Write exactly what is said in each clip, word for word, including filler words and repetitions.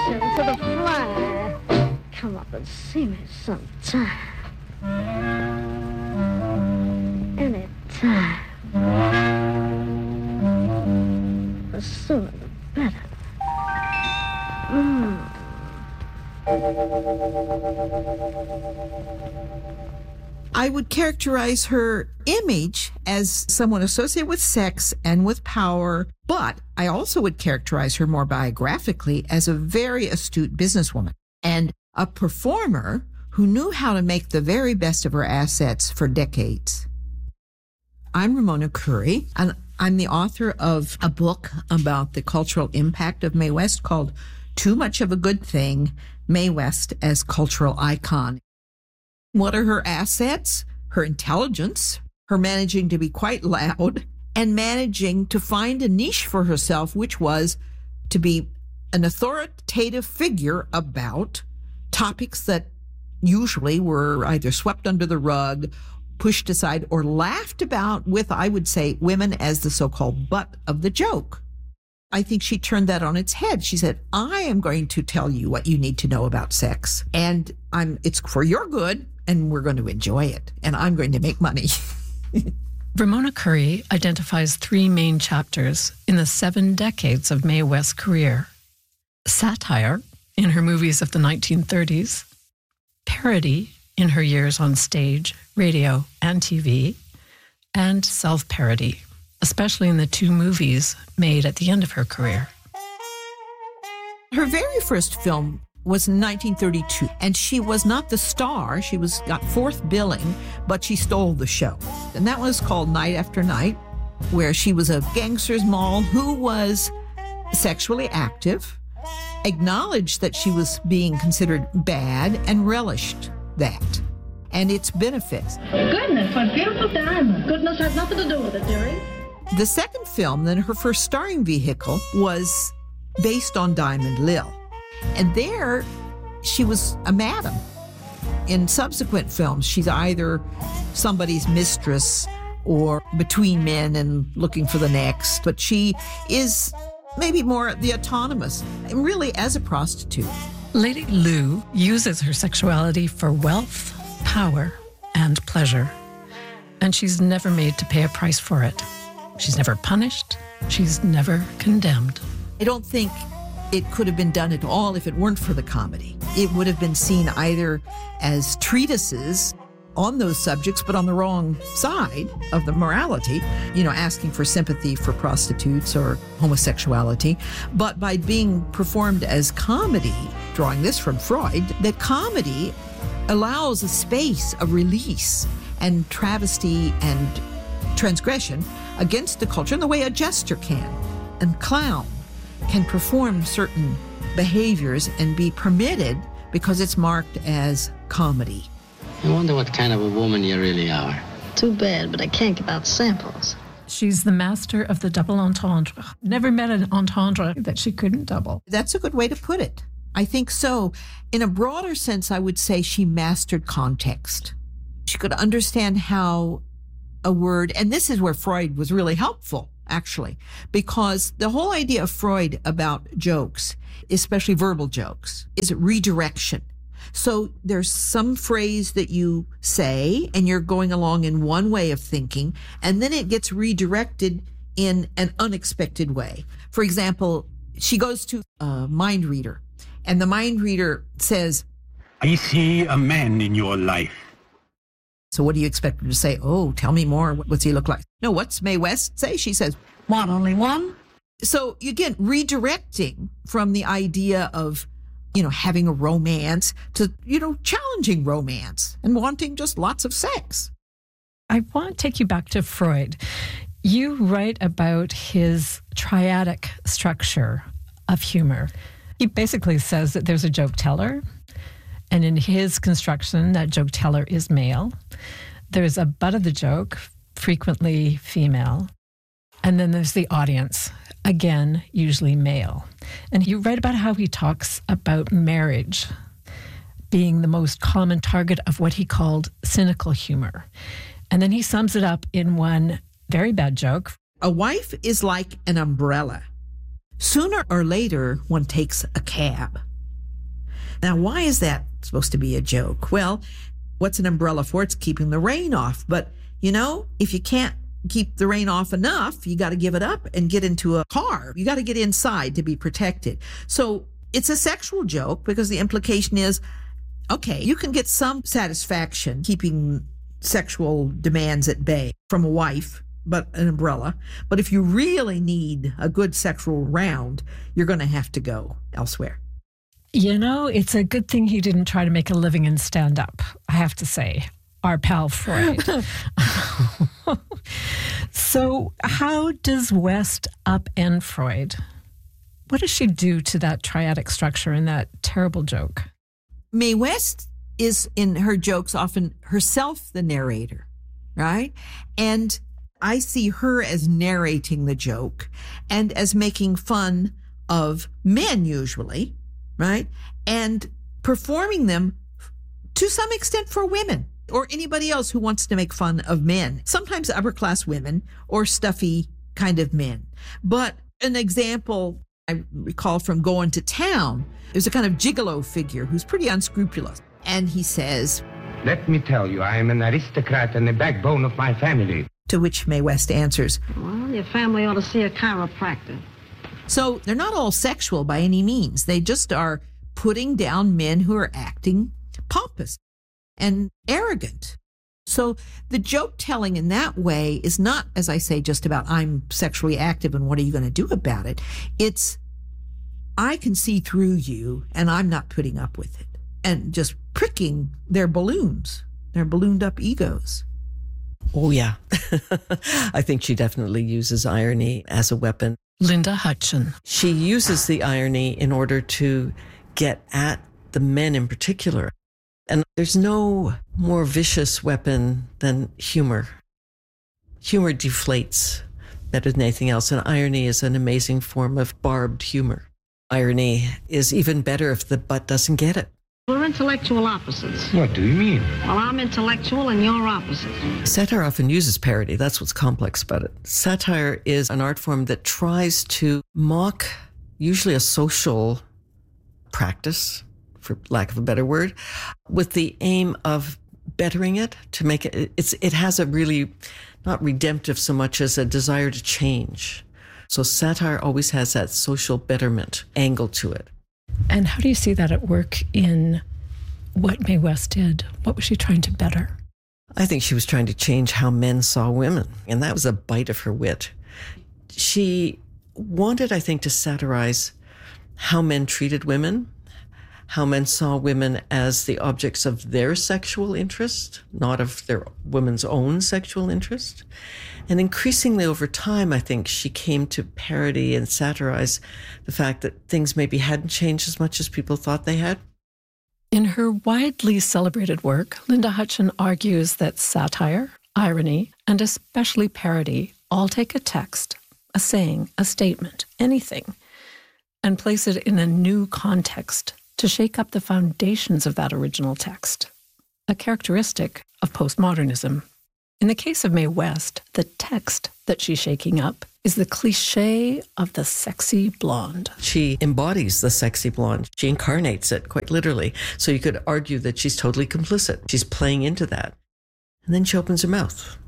wishing for the fly. Come up and see me sometime. Anytime. The sooner the better. Mm. I would characterize her image as someone associated with sex and with power, but I also would characterize her more biographically as a very astute businesswoman and a performer who knew how to make the very best of her assets for decades. I'm Ramona Curry, and I'm the author of a book about the cultural impact of Mae West called Too Much of a Good Thing, Mae West as Cultural Icon. What are her assets? Her intelligence, her managing to be quite loud, and managing to find a niche for herself, which was to be an authoritative figure about topics that usually were either swept under the rug, pushed aside, or laughed about with, I would say, women as the so-called butt of the joke. I think she turned that on its head. She said, I am going to tell you what you need to know about sex, and I'm it's for your good, and we're going to enjoy it, and I'm going to make money. Ramona Curry identifies three main chapters in the seven decades of Mae West's career. Satire in her movies of the nineteen thirties, parody in her years on stage, radio, and T V, and self-parody, especially in the two movies made at the end of her career. Her very first film was in nineteen thirty-two, and she was not the star. She was got fourth billing, but she stole the show. And that was called Night After Night, where she was a gangster's moll who was sexually active, acknowledged that she was being considered bad, and relished that and its benefits. Goodness, what beautiful diamond. Goodness has nothing to do with it, dearie. The second film, then her first starring vehicle, was based on Diamond Lil. And there, she was a madam. In subsequent films, she's either somebody's mistress or between men and looking for the next. But she is maybe more the autonomous, and really as a prostitute. Lady Lou uses her sexuality for wealth, power, and pleasure. And she's never made to pay a price for it. She's never punished. She's never condemned. I don't think it could have been done at all if it weren't for the comedy. It would have been seen either as treatises on those subjects, but on the wrong side of the morality, you know, asking for sympathy for prostitutes or homosexuality. But by being performed as comedy, drawing this from Freud, that comedy allows a space of release and travesty and transgression against the culture in the way a jester can. And clown can perform certain behaviors and be permitted because it's marked as comedy. I wonder what kind of a woman you really are. Too bad, but I can't give out samples. She's the master of the double entendre. Never met an entendre that she couldn't double. That's a good way to put it. I think so. In a broader sense, I would say she mastered context. She could understand how a word, and this is where Freud was really helpful, actually, because the whole idea of Freud about jokes, especially verbal jokes, is redirection. So there's some phrase that you say and you're going along in one way of thinking, and then it gets redirected in an unexpected way. For example, she goes to a mind reader, and the mind reader says, I see a man in your life. So what do you expect her to say? Oh, tell me more. What's he look like? No, what's Mae West say? She says, What, only one? So again, redirecting from the idea of, you know, having a romance to, you know, challenging romance and wanting just lots of sex. I want to take you back to Freud. You write about his triadic structure of humor. He basically says that there's a joke teller, and in his construction, that joke teller is male. There's a butt of the joke, frequently female. And then there's the audience, again, usually male. And you write about how he talks about marriage being the most common target of what he called cynical humor. And then he sums it up in one very bad joke. A wife is like an umbrella. Sooner or later, one takes a cab. Now, why is that supposed to be a joke? Well, what's an umbrella for? It's keeping the rain off. But, you know, if you can't keep the rain off enough, you got to give it up and get into a car. You got to get inside to be protected. So it's a sexual joke because the implication is, okay, you can get some satisfaction keeping sexual demands at bay from a wife, but an umbrella. But if you really need a good sexual round, you're going to have to go elsewhere. You know, it's a good thing he didn't try to make a living in stand-up, I have to say. Our pal Freud. So how does West upend Freud? What does she do to that triadic structure in that terrible joke? Mae West is, in her jokes, often herself the narrator, right? And I see her as narrating the joke and as making fun of men usually, right? And performing them to some extent for women or anybody else who wants to make fun of men, sometimes upper-class women or stuffy kind of men. But an example I recall from Going to Town, there's a kind of gigolo figure who's pretty unscrupulous. And he says, "Let me tell you, I am an aristocrat and the backbone of my family." To which Mae West answers, Well, your family ought to see a chiropractor. so they're not all sexual by any means. They just are putting down men who are acting pompous and arrogant. So the joke telling in that way is not, as I say, just about I'm sexually active and what are you going to do about it? It's I can see through you and I'm not putting up with it. And just pricking their balloons, their ballooned up egos. Oh, yeah. I think she definitely uses irony as a weapon. Linda Hutcheon. She uses the irony in order to get at the men in particular. And there's no more vicious weapon than humor. Humor deflates better than anything else, and irony is an amazing form of barbed humor. Irony is even better if the butt doesn't get it. We're intellectual opposites. What do you mean? Well, I'm intellectual and you're opposite. Satire often uses parody. That's what's complex about it. Satire is an art form that tries to mock usually a social practice, for lack of a better word, with the aim of bettering it, to make it, it's, it has a really, not redemptive so much as a desire to change. So satire always has that social betterment angle to it. And how do you see that at work in what Mae West did? What was she trying to better? I think she was trying to change how men saw women, and that was a bite of her wit. She wanted, I think, to satirize how men treated women, how men saw women as the objects of their sexual interest, not of their women's own sexual interest. And increasingly over time, I think she came to parody and satirize the fact that things maybe hadn't changed as much as people thought they had. In her widely celebrated work, Linda Hutcheon argues that satire, irony, and especially parody all take a text, a saying, a statement, anything, and place it in a new context to shake up the foundations of that original text, a characteristic of postmodernism. In the case of Mae West, the text that she's shaking up is the cliché of the sexy blonde. She embodies the sexy blonde. She incarnates it, quite literally. So you could argue that she's totally complicit. She's playing into that. And then she opens her mouth.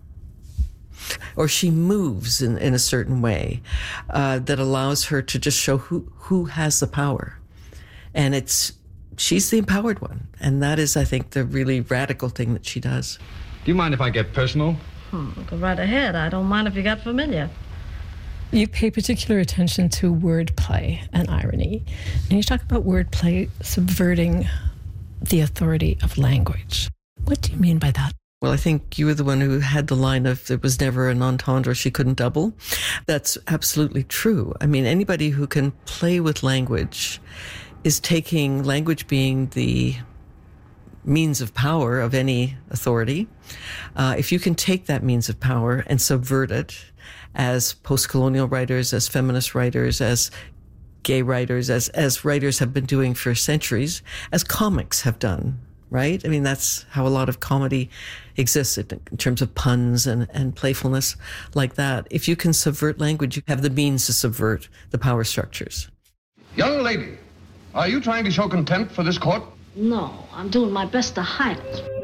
Or she moves in, in a certain way uh, that allows her to just show who, who has the power. And it's she's the empowered one. And that is, I think, the really radical thing that she does. Do you mind if I get personal? Hmm, go right ahead. I don't mind if you got familiar. You pay particular attention to wordplay and irony. And you talk about wordplay subverting the authority of language. What do you mean by that? Well, I think you were the one who had the line of there was never an entendre she couldn't double. That's absolutely true. I mean, anybody who can play with language is taking language being the means of power of any authority. Uh, if you can take that means of power and subvert it, as post-colonial writers, as feminist writers, as gay writers, as, as writers have been doing for centuries, as comics have done, right? I mean, that's how a lot of comedy exists in terms of puns and, and playfulness like that. If you can subvert language, you have the means to subvert the power structures. Young lady, Are you trying to show contempt for this court? No, I'm doing my best to hide it.